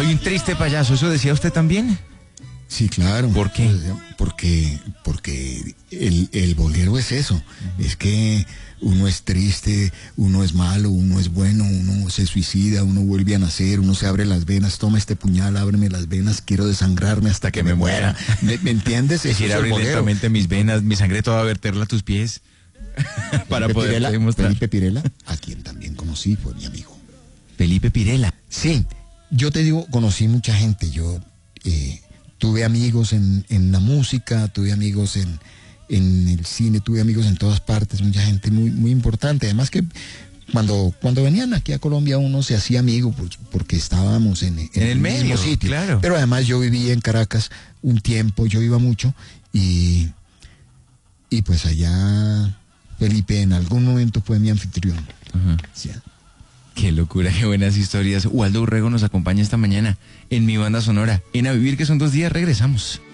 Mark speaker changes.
Speaker 1: Soy un triste payaso, ¿eso decía usted también?
Speaker 2: Sí, claro.
Speaker 1: ¿Por qué?
Speaker 2: Porque el bolero es eso. Es que uno es triste, uno es malo, uno es bueno, uno se suicida, uno vuelve a nacer, uno se abre las venas, toma este puñal, ábreme las venas, quiero desangrarme hasta que me muera. ¿Me entiendes? Eso
Speaker 1: Quisiera
Speaker 2: es el
Speaker 1: abrir
Speaker 2: bolero.
Speaker 1: lentamente mis venas, mi sangre toda verterla a tus pies. Para poder demostrar.
Speaker 2: Felipe Pirela, a quien también conocí, fue mi amigo.
Speaker 1: Felipe Pirela.
Speaker 2: Sí, yo te digo, conocí mucha gente. Yo tuve amigos en la música, tuve amigos en el cine, tuve amigos en todas partes, mucha gente muy, muy importante. Además que cuando venían aquí a Colombia uno se hacía amigo porque estábamos en el
Speaker 1: medio,
Speaker 2: mismo sitio.
Speaker 1: claro.
Speaker 2: Pero además yo viví en Caracas un tiempo, yo iba mucho y pues allá Felipe en algún momento fue mi anfitrión.
Speaker 1: Ajá.
Speaker 2: Sí.
Speaker 1: Qué locura, qué buenas historias. Waldo Urrego nos acompaña esta mañana en Mi Banda Sonora. En A Vivir, que son 2 días, regresamos.